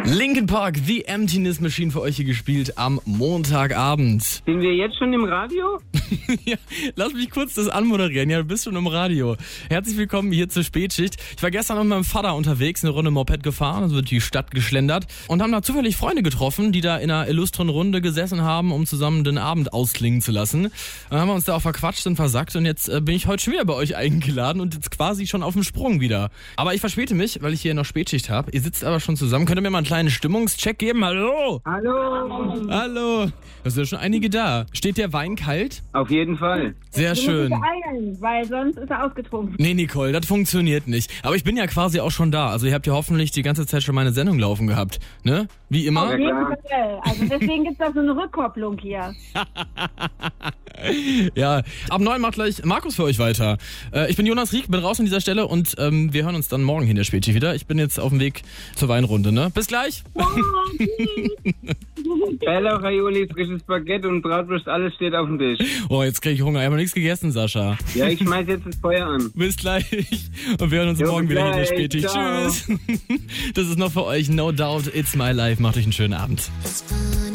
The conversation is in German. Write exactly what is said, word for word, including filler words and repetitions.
Linkin Park, The Emptiness Machine für euch hier gespielt am Montagabend. Sind wir jetzt schon im Radio? Ja, lass mich kurz das anmoderieren. Ja, du bist schon im Radio. Herzlich willkommen hier zur Spätschicht. Ich war gestern mit meinem Vater unterwegs, eine Runde Moped gefahren, also durch die Stadt geschlendert und haben da zufällig Freunde getroffen, die da in einer illustren Runde gesessen haben, um zusammen den Abend ausklingen zu lassen. Dann haben wir uns da auch verquatscht und versackt und jetzt äh, bin ich heute schon wieder bei euch eingeladen und jetzt quasi schon auf dem Sprung wieder. Aber ich verspäte mich, weil ich hier noch Spätschicht habe. Ihr sitzt aber schon zusammen. Könnt ihr mir mal einen kleinen Stimmungscheck geben? Hallo? Hallo. Hallo. Da sind ja schon einige da. Steht der Wein kalt? Auf jeden Fall. Sehr Du schön. musst dich beeilen, weil sonst ist er ausgetrunken. Nee, Nicole, das funktioniert nicht. Aber ich bin ja quasi auch schon da. Also ihr habt ja hoffentlich die ganze Zeit schon meine Sendung laufen gehabt. Ne? Wie immer. Auf jeden klar. Fall. Also deswegen gibt es da so eine Rückkopplung hier. Ja, ab neun macht gleich Markus für euch weiter. Äh, ich bin Jonas Rieck, bin raus an dieser Stelle und ähm, wir hören uns dann morgen hier in der Spätschicht wieder. Ich bin jetzt auf dem Weg zur Weinrunde, ne? Bis gleich. Bella, Raioli, frisches Baguette und Bratwurst, alles steht auf dem Tisch. Oh, jetzt krieg ich Hunger. Ich habe noch nichts gegessen, Sascha. Ja, ich schmeiß jetzt das Feuer an. Bis gleich. Und wir hören uns Jo, morgen wieder hier in der gleich. Spätschicht. Ciao. Tschüss. Das ist noch für euch No Doubt It's My Life. Macht euch einen schönen Abend. It's funny